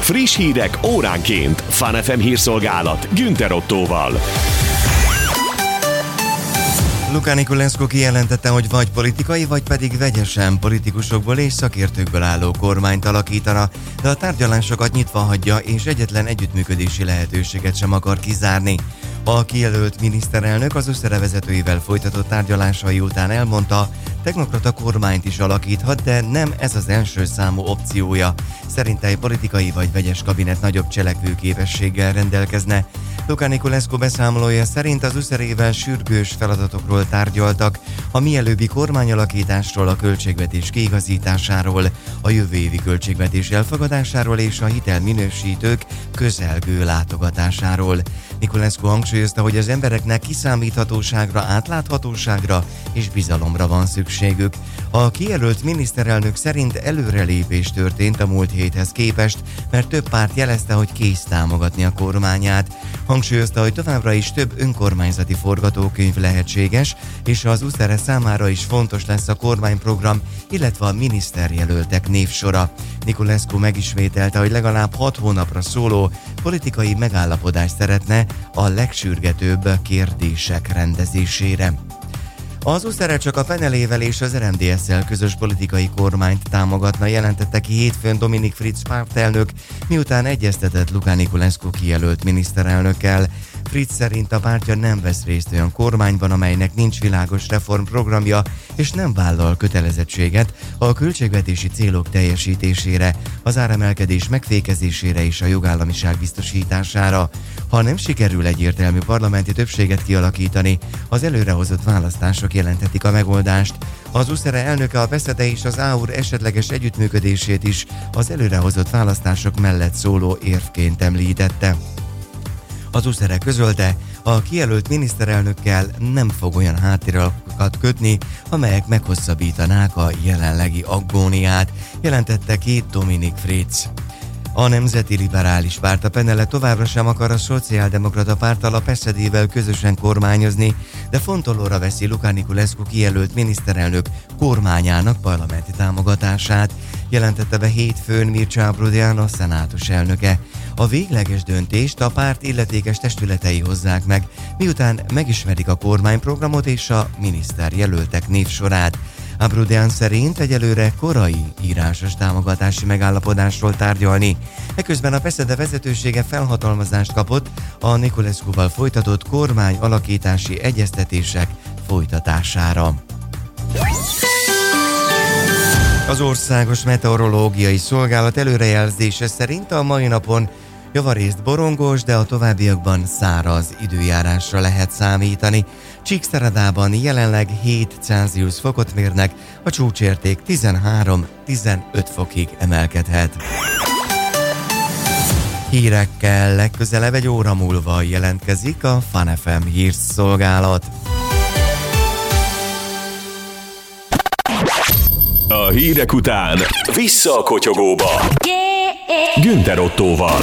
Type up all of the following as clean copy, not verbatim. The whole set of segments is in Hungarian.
Friss hírek óránként. Fun FM hírszolgálat Günther Ottóval. Luca Niculescu kijelentette, hogy vagy politikai, vagy pedig vegyesen politikusokból és szakértőkből álló kormányt alakítana, de a tárgyalásokat nyitva hagyja és egyetlen együttműködési lehetőséget sem akar kizárni. A kijelölt miniszterelnök az ÖSZERE vezetőivel folytatott tárgyalásai után elmondta, technokrata kormányt is alakíthat, de nem ez az első számú opciója. Szerinte egy politikai vagy vegyes kabinet nagyobb cselekvőképességgel rendelkezne. Luca Niculescu beszámolója szerint az ÖSZERE-vel sürgős feladatokról tárgyaltak, a mielőbbi kormányalakításról, a költségvetés kiigazításáról, a jövő évi költségvetés elfogadásáról és a hitelminősítők közelgő látogatásáról. Niculescu hangsúlyozta, hogy az embereknek kiszámíthatóságra, átláthatóságra és bizalomra van szükségük. A kijelölt miniszterelnök szerint előrelépés történt a múlt héthez képest, mert több párt jelezte, hogy kész támogatni a kormányát. Hangsúlyozta, hogy továbbra is több önkormányzati forgatókönyv lehetséges, és az ÖSZERE számára is fontos lesz a kormányprogram, illetve a miniszterjelöltek névsora. Niculescu megismételte, hogy legalább 6 hónapra szóló politikai megállapodást szeretne a legsürgetőbb kérdések rendezésére. Az ÖSZERE csak a PNL-vel és az RMDSZ-szel közös politikai kormányt támogatna, jelentette ki hétfőn Dominik Fritz pártelnök, miután egyeztetett Luca Niculescu kijelölt miniszterelnökkel. Fritz szerint a pártja nem vesz részt olyan kormányban, amelynek nincs világos reformprogramja, és nem vállal kötelezettséget a költségvetési célok teljesítésére, az áremelkedés megfékezésére és a jogállamiság biztosítására. Ha nem sikerül egyértelmű parlamenti többséget kialakítani, az előrehozott választások jelenthetik a megoldást. Az ÖSZERE elnöke a PESZEDE és az AUR esetleges együttműködését is az előrehozott választások mellett szóló érvként említette. Az ÖSZERE közölte, a kijelölt miniszterelnökkel nem fog olyan háttéralapokat kötni, amelyek meghosszabbítanák a jelenlegi agóniát, jelentette ki Dominik Fritz. A Nemzeti Liberális Párt, a PNL továbbra sem akar a Szociáldemokrata Párttal, a PSZD-vel közösen kormányozni, de fontolóra veszi Luca Niculescu kijelölt miniszterelnök kormányának parlamenti támogatását, jelentette be hétfőn Mircea Abrudean, a szenátus elnöke. A végleges döntést a párt illetékes testületei hozzák meg, miután megismerik a kormányprogramot és a miniszterjelöltek névsorát. Abrudean szerint egyelőre korai írásos támogatási megállapodásról tárgyalni. Eközben a PESZEDE vezetősége felhatalmazást kapott a Niculescuval folytatott kormány alakítási egyeztetések folytatására. Az Országos Meteorológiai Szolgálat előrejelzése szerint a mai napon javarészt borongós, de a továbbiakban száraz időjárásra lehet számítani. Csíkszeredában jelenleg 7 Celsius fokot mérnek, a csúcsérték 13-15 fokig emelkedhet. Hírekkel legközelebb egy óra múlva jelentkezik a Fun FM hírszolgálat. A hírek után vissza a kotyogóba. Günther Ottóval.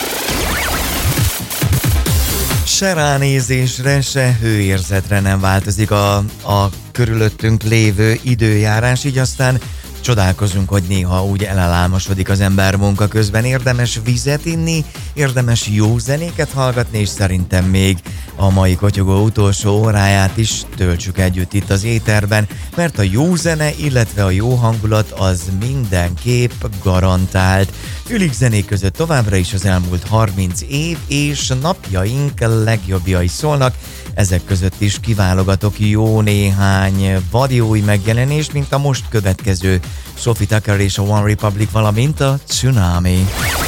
Se ránézésre, se hőérzetre nem változik a körülöttünk lévő időjárás, így aztán csodálkozunk, hogy néha úgy elálmosodik az ember munka közben. Érdemes vizet inni, érdemes jó zenéket hallgatni, és szerintem még a mai kotyogó utolsó óráját is töltsük együtt itt az éterben, mert a jó zene, illetve a jó hangulat az mindenképp garantált. Fülig zenék között továbbra is az elmúlt 30 év és napjaink legjobbjai szólnak, ezek között is kiválogatok jó néhány vadiói megjelenést, mint a most következő Sophie Tucker és a One Republic, valamint a Tsunami.